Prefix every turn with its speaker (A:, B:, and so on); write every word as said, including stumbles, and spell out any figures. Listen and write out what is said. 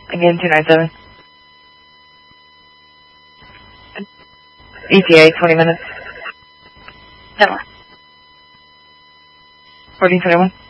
A: Again, two nine seven. E T A, twenty minutes.
B: ten one.
A: fourteen twenty-one.